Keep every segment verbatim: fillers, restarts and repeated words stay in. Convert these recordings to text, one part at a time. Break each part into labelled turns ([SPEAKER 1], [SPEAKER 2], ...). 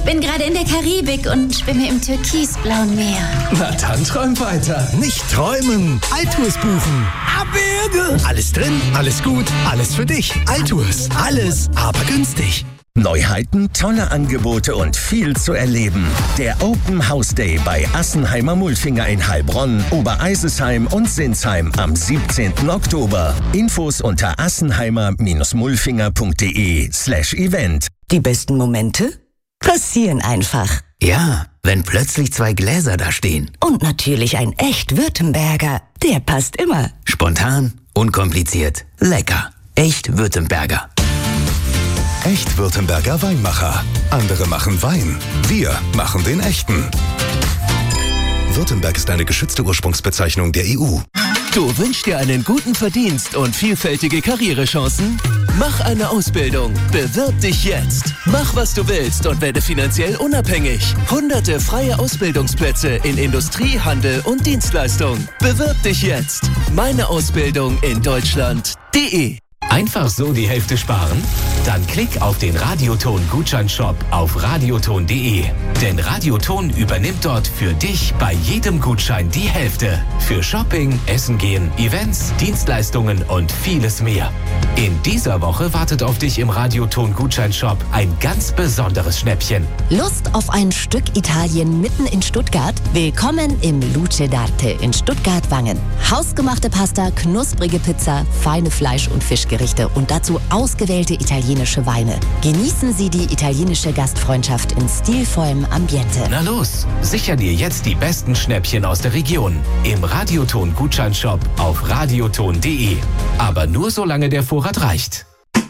[SPEAKER 1] Bin gerade in der Karibik und schwimme im türkisblauen Meer.
[SPEAKER 2] Na dann träum weiter.
[SPEAKER 3] Nicht träumen, Altours buchen.
[SPEAKER 2] Abwürge.
[SPEAKER 3] Alles drin, alles gut, alles für dich. Altours, alles, aber günstig.
[SPEAKER 4] Neuheiten, tolle Angebote und viel zu erleben. Der Open House Day bei Assenheimer Mulfinger in Heilbronn, Obereisesheim und Sinsheim am siebzehnten Oktober. Infos unter assenheimer-mulfinger.de slash event.
[SPEAKER 5] Die besten Momente passieren einfach.
[SPEAKER 6] Ja, wenn plötzlich zwei Gläser da stehen.
[SPEAKER 5] Und natürlich ein echt Württemberger. Der passt immer.
[SPEAKER 6] Spontan, unkompliziert, lecker. Echt Württemberger.
[SPEAKER 3] Echt Württemberger Weinmacher. Andere machen Wein. Wir machen den echten. Württemberg ist eine geschützte Ursprungsbezeichnung der E U.
[SPEAKER 2] Du wünschst dir einen guten Verdienst und vielfältige Karrierechancen? Mach eine Ausbildung. Bewirb dich jetzt. Mach, was du willst und werde finanziell unabhängig. Hunderte freie Ausbildungsplätze in Industrie, Handel und Dienstleistung. Bewirb dich jetzt. Meine Ausbildung in Deutschland punkt de.
[SPEAKER 7] Einfach so die Hälfte sparen? Dann klick auf den Radioton-Gutscheinshop auf radioton punkt de. Denn Radioton übernimmt dort für dich bei jedem Gutschein die Hälfte. Für Shopping, Essen gehen, Events, Dienstleistungen und vieles mehr. In dieser Woche wartet auf dich im Radioton-Gutscheinshop ein ganz besonderes Schnäppchen.
[SPEAKER 8] Lust auf ein Stück Italien mitten in Stuttgart? Willkommen im Luce d'Arte in Stuttgart-Wangen. Hausgemachte Pasta, knusprige Pizza, feine Fleisch- und Fischgerichte und dazu ausgewählte italienische Weine. Genießen Sie die italienische Gastfreundschaft in stilvollem Ambiente.
[SPEAKER 7] Na los, sicher dir jetzt die besten Schnäppchen aus der Region im Radioton-Gutscheinshop auf radioton punkt de. Aber nur solange der Vorrat reicht.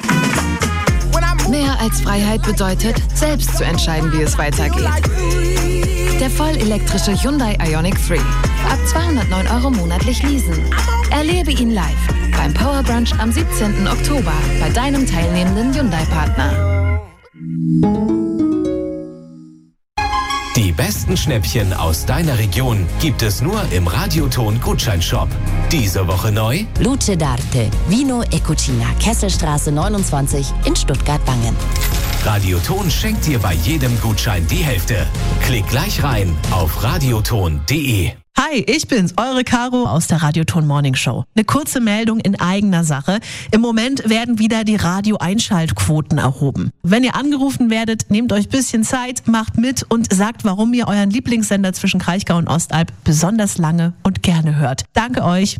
[SPEAKER 9] Mehr als Freiheit bedeutet, selbst zu entscheiden, wie es weitergeht. Der vollelektrische Hyundai Ioniq drei. Ab zweihundertneun Euro monatlich leasen. Erlebe ihn live beim Power Brunch am siebzehnten Oktober bei deinem teilnehmenden Hyundai-Partner.
[SPEAKER 7] Die besten Schnäppchen aus deiner Region gibt es nur im Radioton-Gutscheinshop. Diese Woche neu:
[SPEAKER 8] Luce d'Arte, Vino e Cucina, Kesselstraße neunundzwanzig in Stuttgart-Wangen.
[SPEAKER 7] Radioton schenkt dir bei jedem Gutschein die Hälfte. Klick gleich rein auf radioton punkt de.
[SPEAKER 10] Hi, ich bin's, eure Caro aus der Radioton Morning Show. Eine kurze Meldung in eigener Sache. Im Moment werden wieder die Radio-Einschaltquoten erhoben. Wenn ihr angerufen werdet, nehmt euch ein bisschen Zeit, macht mit und sagt, warum ihr euren Lieblingssender zwischen Kraichgau und Ostalb besonders lange und gerne hört. Danke euch.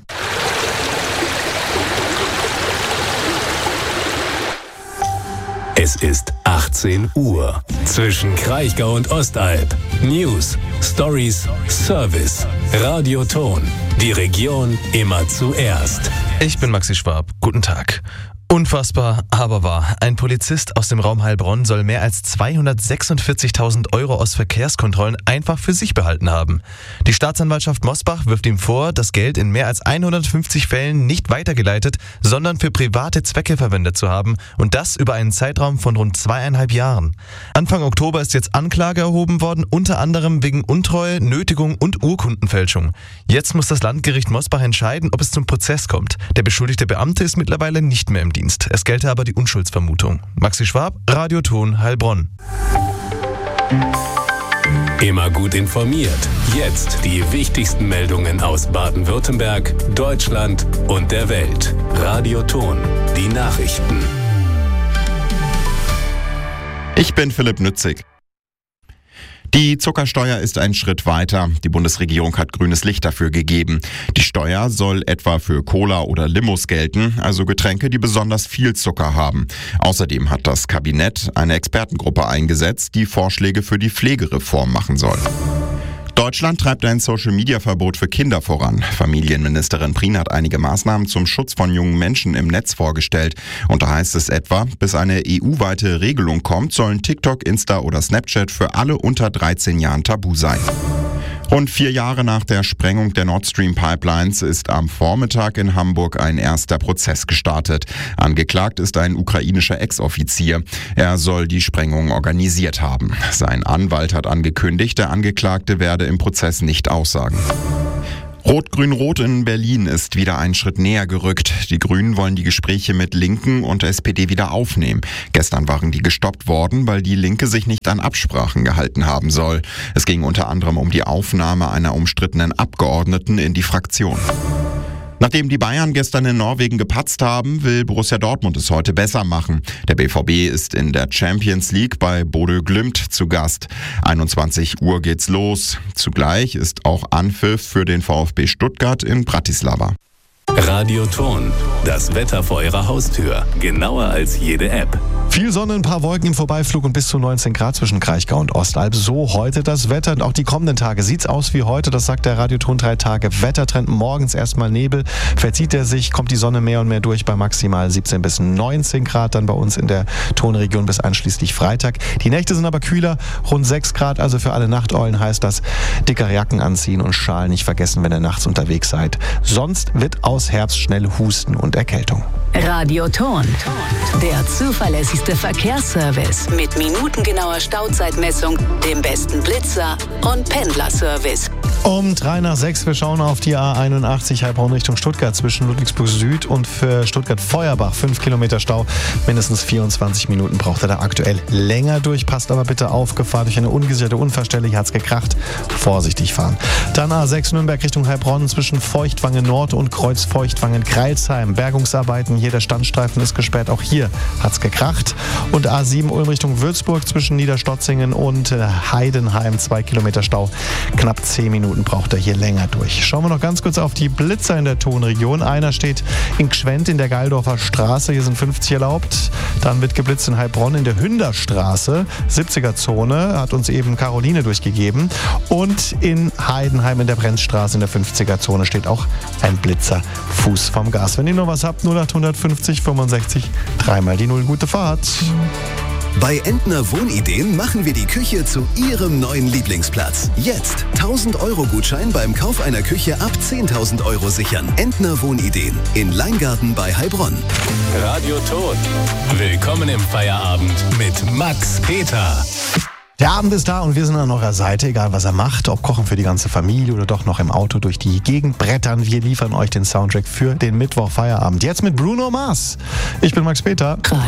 [SPEAKER 11] Es ist achtzehn Uhr. Zwischen Kraichgau und Ostalb. News, Stories, Service. Radioton. Die Region immer zuerst.
[SPEAKER 12] Ich bin Maxi Schwab. Guten Tag. Unfassbar, aber wahr. Ein Polizist aus dem Raum Heilbronn soll mehr als zweihundertsechsundvierzigtausend Euro aus Verkehrskontrollen einfach für sich behalten haben. Die Staatsanwaltschaft Mosbach wirft ihm vor, das Geld in mehr als hundertfünfzig Fällen nicht weitergeleitet, sondern für private Zwecke verwendet zu haben, und das über einen Zeitraum von rund zweieinhalb Jahren. Anfang Oktober ist jetzt Anklage erhoben worden, unter anderem wegen Untreue, Nötigung und Urkundenfälschung. Jetzt muss das Landgericht Mosbach entscheiden, ob es zum Prozess kommt. Der beschuldigte Beamte ist mittlerweile nicht mehr im Dienst. Es gelte aber die Unschuldsvermutung. Maxi Schwab, Radioton Heilbronn.
[SPEAKER 11] Immer gut informiert. Jetzt die wichtigsten Meldungen aus Baden-Württemberg, Deutschland und der Welt. Radioton, die Nachrichten.
[SPEAKER 13] Ich bin Philipp Nützig. Die Zuckersteuer ist ein Schritt weiter. Die Bundesregierung hat grünes Licht dafür gegeben. Die Steuer soll etwa für Cola oder Limos gelten, also Getränke, die besonders viel Zucker haben. Außerdem hat das Kabinett eine Expertengruppe eingesetzt, die Vorschläge für die Pflegereform machen soll. Deutschland treibt ein Social-Media-Verbot für Kinder voran. Familienministerin Prien hat einige Maßnahmen zum Schutz von jungen Menschen im Netz vorgestellt. Und da heißt es etwa, bis eine E U-weite Regelung kommt, sollen TikTok, Insta oder Snapchat für alle unter dreizehn Jahren tabu sein. Rund vier Jahre nach der Sprengung der Nord Stream Pipelines ist am Vormittag in Hamburg ein erster Prozess gestartet. Angeklagt ist ein ukrainischer Ex-Offizier. Er soll die Sprengung organisiert haben. Sein Anwalt hat angekündigt, der Angeklagte werde im Prozess nicht aussagen. Rot-Grün-Rot in Berlin ist wieder einen Schritt näher gerückt. Die Grünen wollen die Gespräche mit Linken und S P D wieder aufnehmen. Gestern waren die gestoppt worden, weil die Linke sich nicht an Absprachen gehalten haben soll. Es ging unter anderem um die Aufnahme einer umstrittenen Abgeordneten in die Fraktion. Nachdem die Bayern gestern in Norwegen gepatzt haben, will Borussia Dortmund es heute besser machen. Der B V B ist in der Champions League bei Bodø Glimt zu Gast. einundzwanzig Uhr geht's los. Zugleich ist auch Anpfiff für den VfB Stuttgart in Bratislava.
[SPEAKER 11] Radioton, das Wetter vor Ihrer Haustür. Genauer als jede App.
[SPEAKER 12] Viel Sonne, ein paar Wolken im Vorbeiflug und bis zu neunzehn Grad zwischen Kraichgau und Ostalb. So heute das Wetter und auch die kommenden Tage. Sieht's aus wie heute, das sagt der Radioton. Drei Tage Wettertrend. Morgens erstmal Nebel. Verzieht er sich, kommt die Sonne mehr und mehr durch bei maximal siebzehn bis neunzehn Grad. Dann bei uns in der Tonregion bis einschließlich Freitag. Die Nächte sind aber kühler, rund sechs Grad. Also für alle Nachteulen heißt das, dickere Jacken anziehen und Schal nicht vergessen, wenn ihr nachts unterwegs seid. Sonst wird aus Herbst schnell Husten und Erkältung.
[SPEAKER 14] Radioton, der zuverlässigste Verkehrsservice mit minutengenauer Stauzeitmessung, dem besten Blitzer und Pendlerservice.
[SPEAKER 12] Um drei nach sechs, wir schauen auf die A einundachtzig Heilbronn Richtung Stuttgart zwischen Ludwigsburg Süd und für Stuttgart-Feuerbach. Fünf Kilometer Stau, mindestens vierundzwanzig Minuten braucht er da aktuell länger durch. Passt aber bitte auf, Gefahr durch eine ungesicherte Unfallstelle, hier hat's gekracht. Vorsichtig fahren. Dann A sechs Nürnberg Richtung Heilbronn zwischen Feuchtwangen Nord und Kreuz Feuchtwangen-Kreilsheim. Bergungsarbeiten, hier der Standstreifen ist gesperrt, auch hier hat's gekracht. Und A sieben Ulm Richtung Würzburg zwischen Niederstotzingen und Heidenheim. Zwei Kilometer Stau, knapp zehn Minuten braucht er hier länger durch. Schauen wir noch ganz kurz auf die Blitzer in der Tonregion. Einer steht in Gschwend in der Geildorfer Straße, hier sind fünfzig erlaubt. Dann wird geblitzt in Heilbronn in der Hünderstraße, siebziger Zone, hat uns eben Caroline durchgegeben. Und in Heidenheim in der Brenzstraße in der fünfziger Zone steht auch ein Blitzer Fuß vom Gas. Wenn ihr noch was habt, null acht fünfzig fünfundsechzig, dreimal die Null. Gute Fahrt.
[SPEAKER 3] Bei Entner Wohnideen machen wir die Küche zu Ihrem neuen Lieblingsplatz. Jetzt tausend Euro Gutschein beim Kauf einer Küche ab zehntausend Euro sichern. Entner Wohnideen in Leingarten bei Heilbronn.
[SPEAKER 11] Radioton. Willkommen im Feierabend mit Max Peter.
[SPEAKER 12] Der Abend ist da und wir sind an eurer Seite, egal was er macht, ob kochen für die ganze Familie oder doch noch im Auto durch die Gegend brettern. Wir liefern euch den Soundtrack für den Mittwoch Feierabend. Jetzt mit Bruno Mars. Ich bin Max Peter.